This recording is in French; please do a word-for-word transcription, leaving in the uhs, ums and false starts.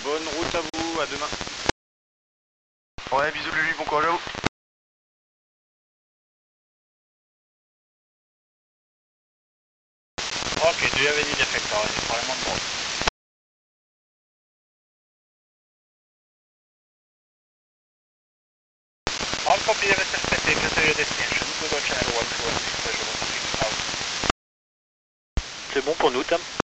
Bonne route à vous, à demain. Ouais, bisous Lulu, bon courage à vous. Ok, do you have any defect or any problem on board? All copy M S S P T, just your destination. Good on channel one two one six, pleasure one six out. C'est bon pour nous, Tam.